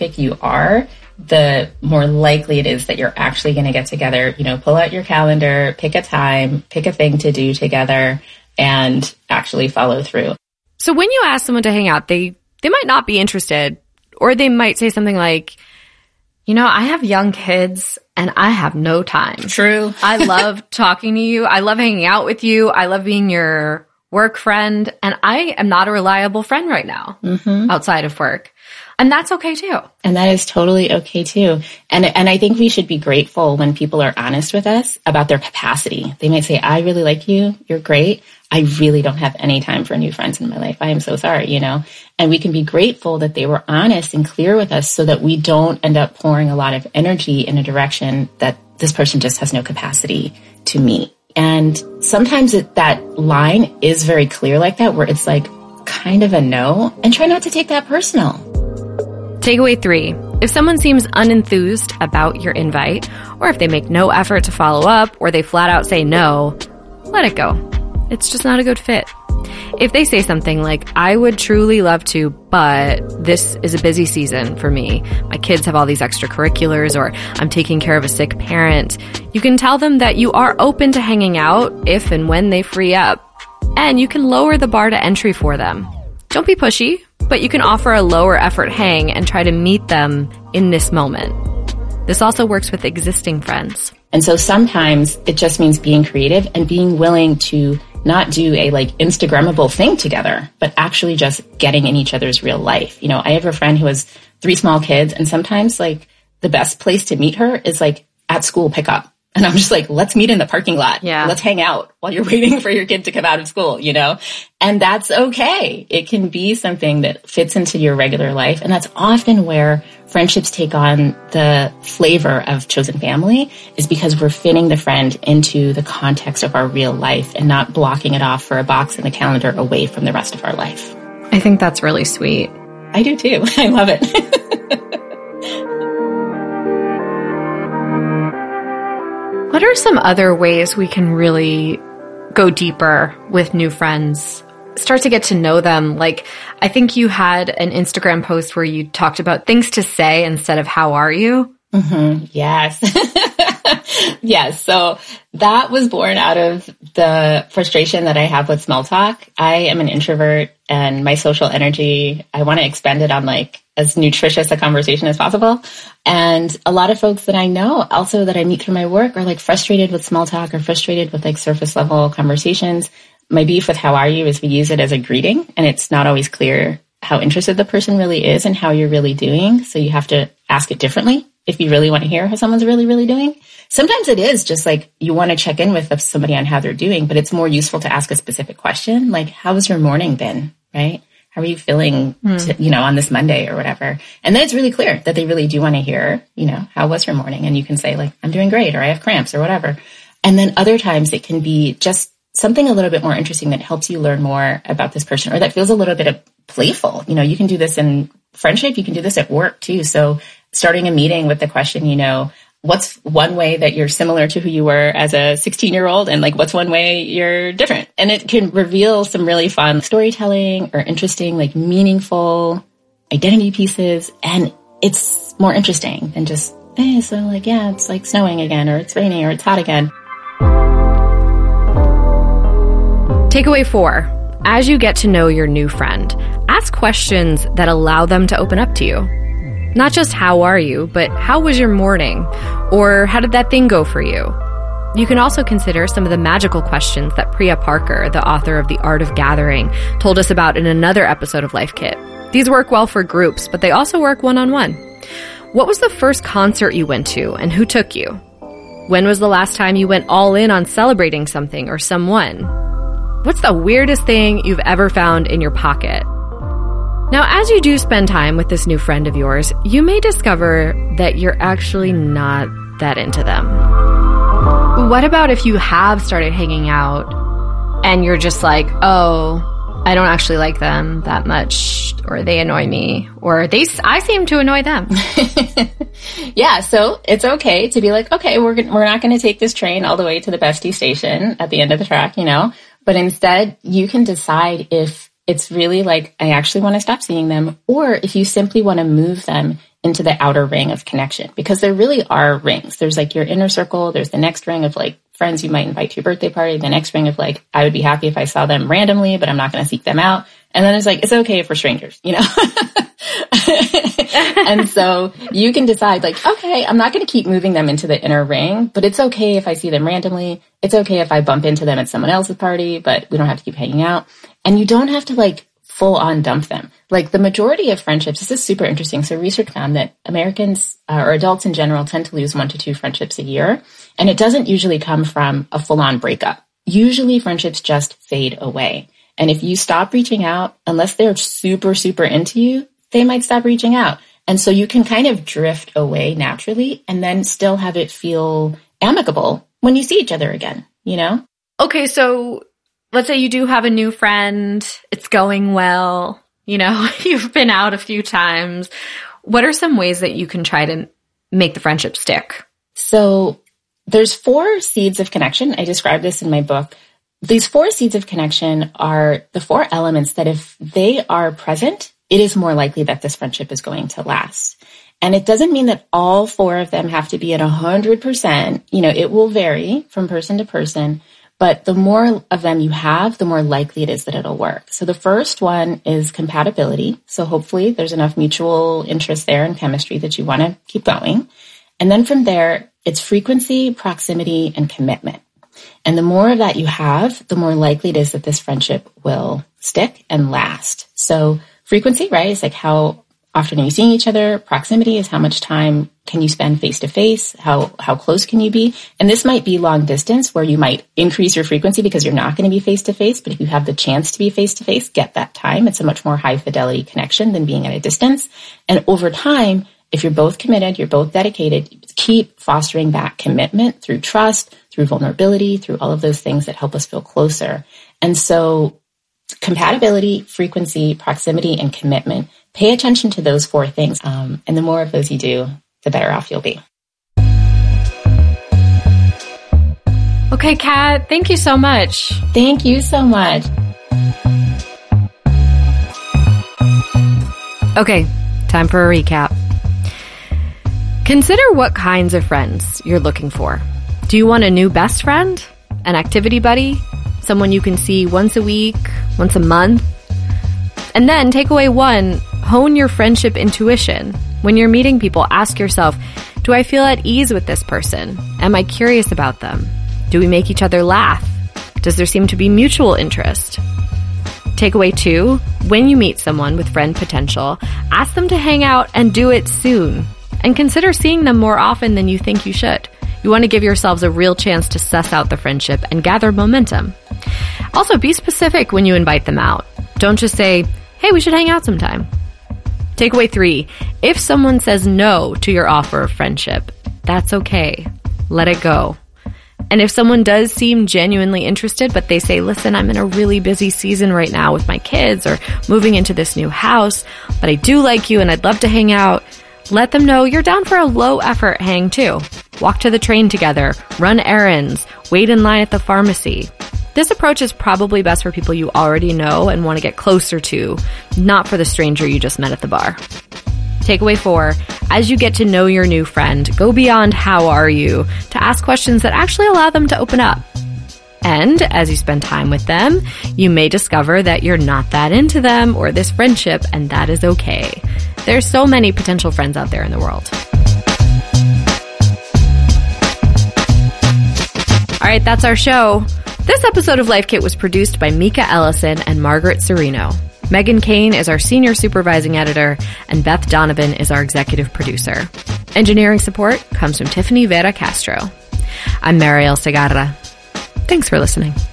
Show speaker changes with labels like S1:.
S1: specific you are, the more likely it is that you're actually going to get together, pull out your calendar, pick a time, pick a thing to do together, and actually follow through.
S2: So when you ask someone to hang out, they might not be interested, or they might say something like, I have young kids and I have no time.
S1: True.
S2: I love talking to you. I love hanging out with you. I love being your work friend. And I am not a reliable friend right now outside of work. And that's okay too.
S1: And that is totally okay too. And I think we should be grateful when people are honest with us about their capacity. They might say, I really like you. You're great. I really don't have any time for new friends in my life. I am so sorry, And we can be grateful that they were honest and clear with us so that we don't end up pouring a lot of energy in a direction that this person just has no capacity to meet. And sometimes that line is very clear like that, where it's like kind of a no, and try not to take that personal.
S2: Takeaway 3. If someone seems unenthused about your invite, or if they make no effort to follow up, or they flat out say no, let it go. It's just not a good fit. If they say something like, I would truly love to, but this is a busy season for me. My kids have all these extracurriculars, or I'm taking care of a sick parent. You can tell them that you are open to hanging out if and when they free up. And you can lower the bar to entry for them. Don't be pushy, but you can offer a lower effort hang and try to meet them in this moment. This also works with existing friends.
S1: And so sometimes it just means being creative and being willing to not do a Instagrammable thing together, but actually just getting in each other's real life. I have a friend who has 3 small kids, and sometimes the best place to meet her is at school pickup. And I'm just let's meet in the parking lot.
S2: Yeah.
S1: Let's hang out while you're waiting for your kid to come out of school, And that's okay. It can be something that fits into your regular life. And that's often where friendships take on the flavor of chosen family, is because we're fitting the friend into the context of our real life and not blocking it off for a box in the calendar away from the rest of our life.
S2: I think that's really sweet.
S1: I do too. I love it.
S2: What are some other ways we can really go deeper with new friends? Start to get to know them. I think you had an Instagram post where you talked about things to say instead of how are you?
S1: Mm-hmm. Yes. Yes. So that was born out of the frustration that I have with small talk. I am an introvert, and my social energy, I want to expend it on as nutritious a conversation as possible. And a lot of folks that I know, also that I meet through my work, are frustrated with small talk or frustrated with surface level conversations. My beef with how are you is we use it as a greeting, and it's not always clear how interested the person really is and how you're really doing. So you have to ask it differently if you really want to hear how someone's really, really doing. Sometimes it is just you want to check in with somebody on how they're doing, but it's more useful to ask a specific question, how has your morning been, right? How are you feeling, on this Monday or whatever? And then it's really clear that they really do want to hear, how was your morning? And you can say I'm doing great, or I have cramps or whatever. And then other times it can be just something a little bit more interesting that helps you learn more about this person, or that feels a little bit of playful. You can do this in friendship. You can do this at work too. So starting a meeting with the question, what's one way that you're similar to who you were as a 16-year-old, and what's one way you're different? And it can reveal some really fun storytelling or interesting, meaningful identity pieces. And it's more interesting than just, it's snowing again, or it's raining, or it's hot again.
S2: Takeaway 4. As you get to know your new friend, ask questions that allow them to open up to you. Not just how are you, but how was your morning? Or how did that thing go for you? You can also consider some of the magical questions that Priya Parker, the author of The Art of Gathering, told us about in another episode of Life Kit. These work well for groups, but they also work one-on-one. What was the first concert you went to, and who took you? When was the last time you went all in on celebrating something or someone? What's the weirdest thing you've ever found in your pocket? Now, as you do spend time with this new friend of yours, you may discover that you're actually not that into them. What about if you have started hanging out and you're just oh, I don't actually like them that much, or they annoy me, or I seem to annoy them.
S1: Yeah, so it's okay to be okay, we're not going to take this train all the way to the bestie station at the end of the track, but instead you can decide if it's really I actually want to stop seeing them, or if you simply want to move them into the outer ring of connection, because there really are rings. There's like your inner circle. There's the next ring of like friends you might invite to your birthday party. The next ring of like, I would be happy if I saw them randomly, but I'm not going to seek them out. And then it's like, it's okay for strangers, you know? And so you can decide like, okay, I'm not going to keep moving them into the inner ring, but it's okay if I see them randomly. It's okay if I bump into them at someone else's party, but we don't have to keep hanging out. And you don't have to like full on dump them. Like the majority of friendships, this is super interesting. So research found that Americans or adults in general tend to lose 1 to 2 friendships a year. And it doesn't usually come from a full on breakup. Usually friendships just fade away. And if you stop reaching out, unless they're super, super into you, they might stop reaching out. And so you can kind of drift away naturally and then still have it feel amicable when you see each other again, you know?
S2: Okay, so let's say you do have a new friend. It's going well. You know, you've been out a few times. What are some ways that you can try to make the friendship stick?
S1: So there's 4 seeds of connection. I describe this in my book. These 4 seeds of connection are the 4 elements that if they are present, it is more likely that this friendship is going to last. And it doesn't mean that all 4 of them have to be at 100%. You know, it will vary from person to person, but the more of them you have, the more likely it is that it'll work. So the first one is compatibility. So hopefully there's enough mutual interest there and chemistry that you want to keep going. And then from there, it's frequency, proximity, and commitment. And the more of that you have, the more likely it is that this friendship will stick and last. So frequency, right, is like how often are you seeing each other? Proximity is how much time can you spend face to face? How close can you be? And this might be long distance where you might increase your frequency because you're not going to be face to face. But if you have the chance to be face to face, get that time. It's a much more high fidelity connection than being at a distance. And over time, if you're both committed, you're both dedicated, keep fostering that commitment through trust, through vulnerability, through all of those things that help us feel closer. And so compatibility, frequency, proximity, and commitment. Pay attention to those 4 things. And the more of those you do, the better off you'll be.
S2: Okay, Kat, thank you so much.
S1: Thank you so much.
S2: Okay, time for a recap. Consider what kinds of friends you're looking for. Do you want a new best friend? An activity buddy? Someone you can see once a week, once a month? And then takeaway 1, hone your friendship intuition. When you're meeting people, ask yourself, do I feel at ease with this person? Am I curious about them? Do we make each other laugh? Does there seem to be mutual interest? Takeaway 2, when you meet someone with friend potential, ask them to hang out and do it soon. And consider seeing them more often than you think you should. You want to give yourselves a real chance to suss out the friendship and gather momentum. Also, be specific when you invite them out. Don't just say, hey, we should hang out sometime. Takeaway 3, if someone says no to your offer of friendship, that's okay. Let it go. And if someone does seem genuinely interested, but they say, listen, I'm in a really busy season right now with my kids or moving into this new house, but I do like you and I'd love to hang out, let them know you're down for a low-effort hang too. Walk to the train together, run errands, wait in line at the pharmacy. This approach is probably best for people you already know and want to get closer to, not for the stranger you just met at the bar. Takeaway 4, as you get to know your new friend, go beyond how are you to ask questions that actually allow them to open up. And as you spend time with them, you may discover that you're not that into them or this friendship, and that is okay. There's so many potential friends out there in the world. All right, that's our show. This episode of Life Kit was produced by Mika Ellison and Margaret Serino. Megan Kane is our senior supervising editor, and Beth Donovan is our executive producer. Engineering support comes from Tiffany Vera Castro. I'm Mariel Segarra. Thanks for listening.